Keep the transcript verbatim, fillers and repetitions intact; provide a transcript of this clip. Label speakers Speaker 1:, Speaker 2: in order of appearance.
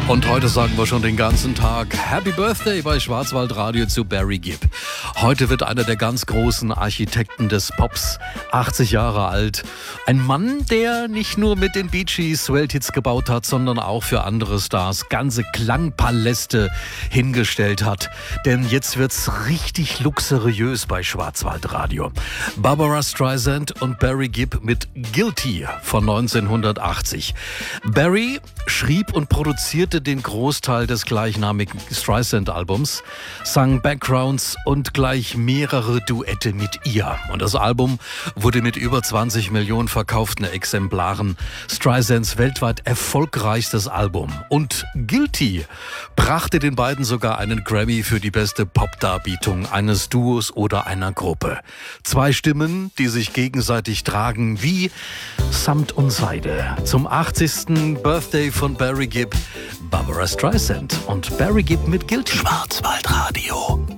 Speaker 1: Und heute sagen wir schon den ganzen Tag Happy Birthday bei Schwarzwaldradio zu Barry Gibb. Heute wird einer der ganz großen Architekten des Pops achtzig Jahre alt. Ein Mann, der nicht nur mit den Bee Gees Welthits gebaut hat, sondern auch für andere Stars ganze Klangpaläste hingestellt hat. Denn jetzt wird's richtig luxuriös bei Schwarzwaldradio. Barbara Streisand und Barry Gibb mit Guilty von neunzehnhundertachtzig. Barry schrieb und produzierte den Großteil des gleichnamigen Streisand-Albums, sang Backgrounds und gleich mehrere Duette mit ihr. Und das Album wurde mit über zwanzig Millionen verkauften Exemplaren Streisands weltweit erfolgreichstes Album. Und Guilty brachte den beiden sogar einen Grammy für die beste Popdarbietung eines Duos oder einer Gruppe. Zwei Stimmen, die sich gegenseitig tragen wie Samt und Seide. Zum achtzigsten Birthday von Barry Gibb, Barbara Streisand und Barry Gibb mit Guilty.
Speaker 2: Schwarzwaldradio.